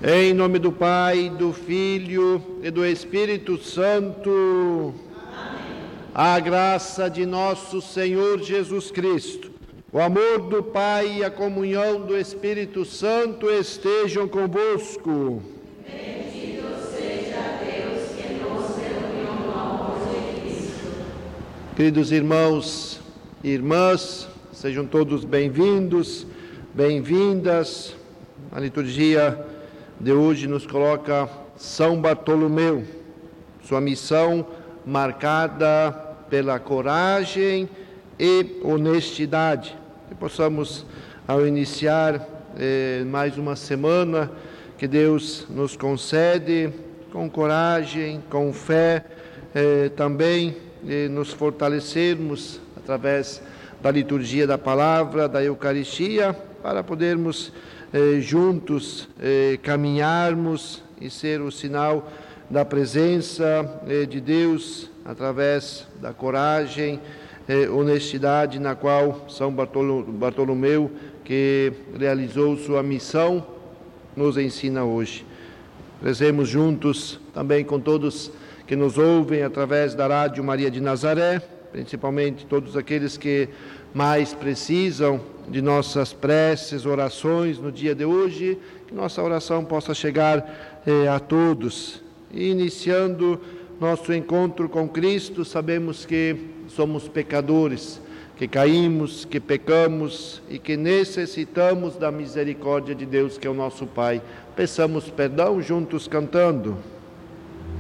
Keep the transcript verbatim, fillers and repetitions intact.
Em nome do Pai, do Filho e do Espírito Santo. Amém. A graça de nosso Senhor Jesus Cristo, o amor do Pai e a comunhão do Espírito Santo estejam convosco. Bendito seja Deus que nos reuniu no amor de Cristo. Queridos irmãos e irmãs, sejam todos bem-vindos, bem-vindas. A liturgia de hoje nos coloca São Bartolomeu, sua missão marcada pela coragem e honestidade. Que possamos, ao iniciar eh, mais uma semana, que Deus nos concede com coragem, com fé, eh, também eh, nos fortalecermos através da liturgia da palavra, da Eucaristia, para podermos eh, juntos eh, caminharmos e ser o sinal da presença eh, de Deus através da coragem, eh, honestidade na qual São Bartolomeu, que realizou sua missão, nos ensina hoje. Rezemos juntos também com todos que nos ouvem através da Rádio Maria de Nazaré, principalmente todos aqueles que mais precisam de nossas preces, orações no dia de hoje, que nossa oração possa chegar eh, a todos. E iniciando nosso encontro com Cristo, sabemos que somos pecadores, que caímos, que pecamos e que necessitamos da misericórdia de Deus, que é o nosso Pai. Peçamos perdão juntos cantando.